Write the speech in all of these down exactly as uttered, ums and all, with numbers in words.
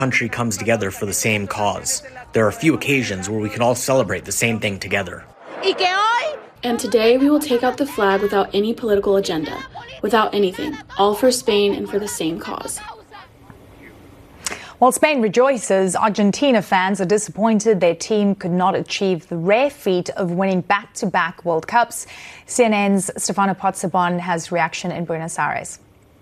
country comes together for the same cause. There are a few occasions where we can all celebrate the same thing together. And today we will take out the flag without any political agenda, without anything, all for Spain and for the same cause. While Spain rejoices, Argentina fans are disappointed their team could not achieve the rare feat of winning back-to-back World Cups. C N N's Stefano Pozzebon has reaction in Buenos Aires.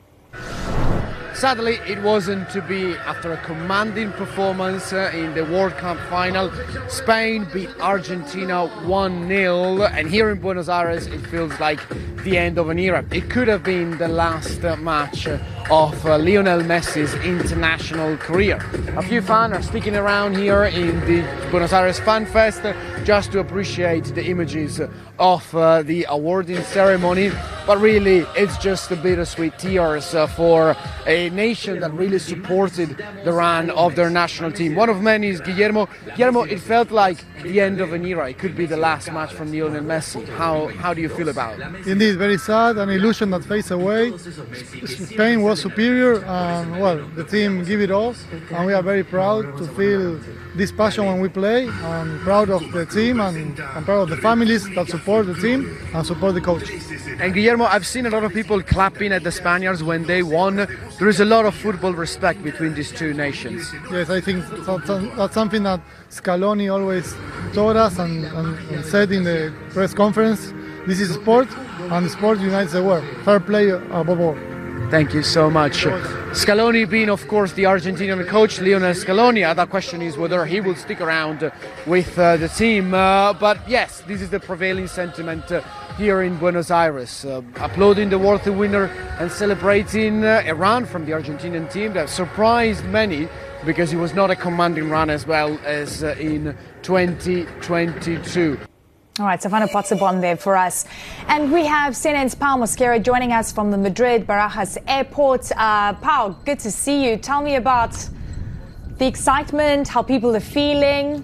Sadly, it wasn't to be. After a commanding performance uh, in the World Cup final, Spain beat Argentina one nil, and here in Buenos Aires it feels like the end of an era. It could have been the last uh, match uh, of uh, Lionel Messi's international career. A few fans are sticking around here in the Buenos Aires Fan Fest uh, just to appreciate the images of uh, the awarding ceremony, but really it's just a bittersweet tears uh, for a nation that really supported the run of their national team. One of many is Guillermo. Guillermo, it felt like the end of an era. It could be the last match from Lionel Messi. How how do you feel about it? Indeed, very sad, an illusion that fades away. Spain was superior, and well, the team gave it all, and we are very proud to feel this passion when we play. I'm proud of the team, and I'm proud of the families that support the team and support the coach. And Guillermo, I've seen a lot of people clapping at the Spaniards when they won. There is a lot of football respect between these two nations. Yes, I think that's something that Scaloni always taught us and, and, and said in the press conference. This is sport, and sport unites the world. Fair play above all. Thank you so much. Scaloni being, of course, the Argentinian coach, Lionel Scaloni. The question is whether he will stick around with uh, the team. Uh, but yes, this is the prevailing sentiment uh, here in Buenos Aires. Uh, applauding the worthy winner and celebrating uh, a run from the Argentinian team that surprised many because it was not a commanding run as well as uh, in twenty twenty-two. All right, Stefano Pozzebon there for us. And we have C N N's Pau Mosquera joining us from the Madrid Barajas airport. Uh, Pau, good to see you. Tell me about the excitement, how people are feeling.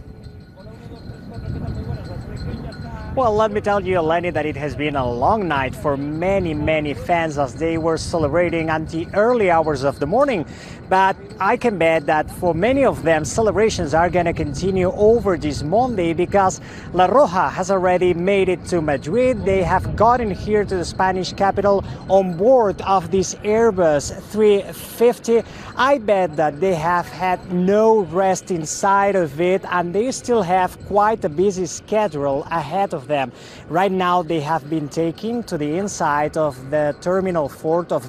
Well, let me tell you, Eleni, that it has been a long night for many, many fans as they were celebrating until early hours of the morning. But I can bet that for many of them, celebrations are going to continue over this Monday because La Roja has already made it to Madrid. They have gotten here to the Spanish capital on board of this Airbus three fifty. I bet that they have had no rest inside of it, and they still have quite a busy schedule ahead of them. Right now, they have been taken to the inside of the Terminal four of